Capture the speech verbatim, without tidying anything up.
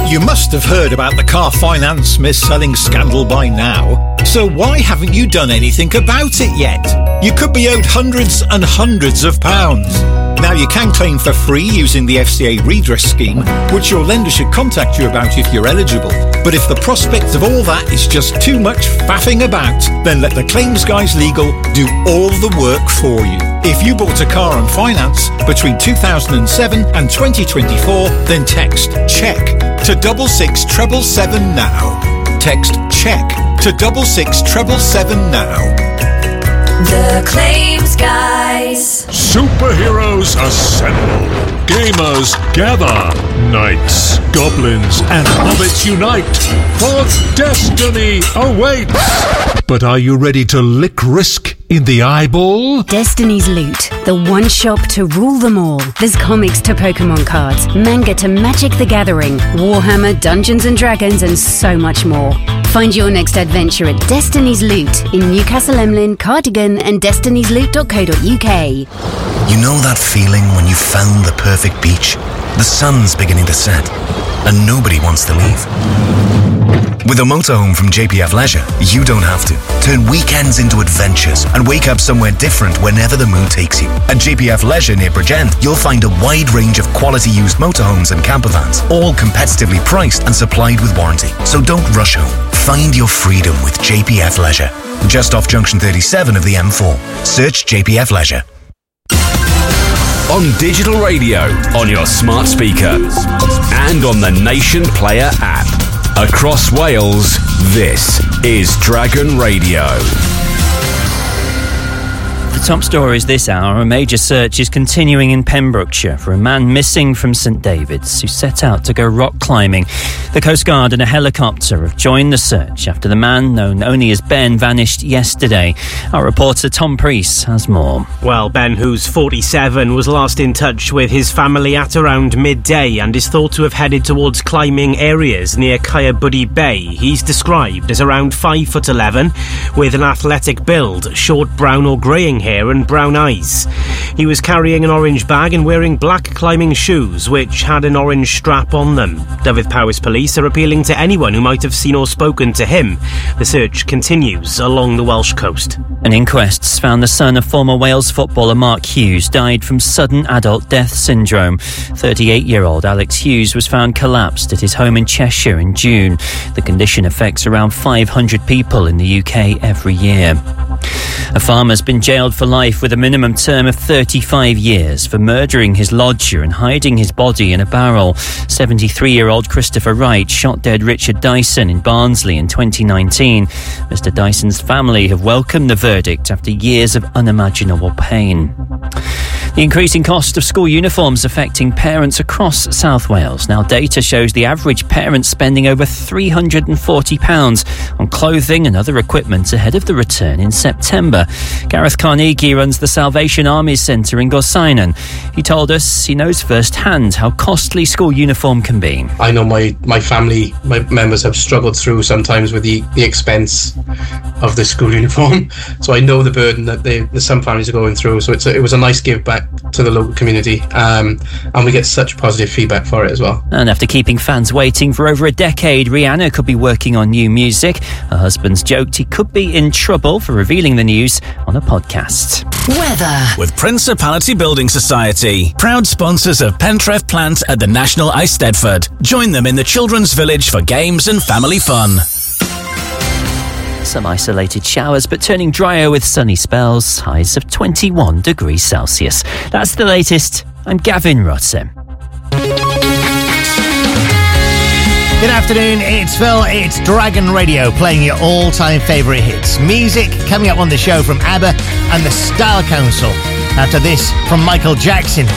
You must have heard about the car finance mis-selling scandal by now. So why haven't you done anything about it yet? You could be owed hundreds and hundreds of pounds. Now you can claim for free using the F C A redress scheme, which your lender should contact you about if you're eligible. But if the prospect of all that is just too much faffing about, then let the Claims Guys Legal do all the work for you. If you bought a car on finance between two thousand seven and twenty twenty-four, then text CHECK to double six treble seven now. Text CHECK to double six treble seven now. The Claims Guys. Superheroes assemble. Gamers gather. Knights, goblins, and hobbits unite. For destiny awaits. But are you ready to lick risk in the eyeball? Destiny's Loot, the one shop to rule them all. There's comics to Pokemon cards, manga to Magic the Gathering, Warhammer, Dungeons and Dragons, and so much more. Find your next adventure at Destiny's Loot in Newcastle Emlyn, Cardigan, and destinies loot dot co dot uk. You know that feeling when you found the perfect beach? The sun's beginning to set, and nobody wants to leave. With a motorhome from J P F Leisure, you don't have to. Turn weekends into adventures and wake up somewhere different whenever the mood takes you. At J P F Leisure near Bridgend, you'll find a wide range of quality used motorhomes and campervans, all competitively priced and supplied with warranty. So don't rush home. Find your freedom with J P F Leisure. Just off junction thirty-seven of the M four. Search J P F Leisure. On digital radio, on your smart speaker, and on the Nation Player app. Across Wales, this is Dragon Radio. The top stories this hour, a major search is continuing in Pembrokeshire for a man missing from St David's who set out to go rock climbing. The Coast Guard and a helicopter have joined the search after the man, known only as Ben, vanished yesterday. Our reporter Tom Preece has more. Well, Ben, who's forty-seven, was last in touch with his family at around midday and is thought to have headed towards climbing areas near Kayabuddy Bay. He's described as around five foot eleven, with an athletic build, short brown or greying hair and brown eyes. He was carrying an orange bag and wearing black climbing shoes, which had an orange strap on them. Dyfed-Powys Police are appealing to anyone who might have seen or spoken to him. The search continues along the Welsh coast. An inquest's found the son of former Wales footballer Mark Hughes died from sudden adult death syndrome. thirty-eight-year-old Alex Hughes was found collapsed at his home in Cheshire in June. The condition affects around five hundred people in the U K every year. A farmer's been jailed for life with a minimum term of thirty-five years for murdering his lodger and hiding his body in a barrel. seventy-three-year-old Christopher Wright shot dead Richard Dyson in Barnsley in twenty nineteen. Mister Dyson's family have welcomed the verdict after years of unimaginable pain. The increasing cost of school uniforms affecting parents across South Wales. Now, data shows the average parent spending over three hundred forty pounds on clothing and other equipment ahead of the return in September. Gareth Carnegie runs the Salvation Army Centre in Gorsinan. He told us he knows firsthand how costly school uniform can be. I know my, my family, my members have struggled through sometimes with the, the expense of the school uniform. So I know the burden that they, that some families are going through. So it's a, it was a nice give back to the local community, um, and we get such positive feedback for it as well. And after keeping fans waiting for over a decade, Rihanna could be working on new music. Her husband's joked he could be in trouble for revealing the news on a podcast. Weather with Principality Building Society, proud sponsors of Pentref Plant at the National Ice Stedford. Join them in the Children's Village for games and family fun. Some isolated showers, but turning drier with sunny spells. Highs of twenty-one degrees Celsius. That's the latest. I'm Gavin Rutten. Good afternoon, it's Phil, it's Dragon Radio, playing your all-time favourite hits. Music coming up on the show from ABBA and the Style Council. After this, from Michael Jackson,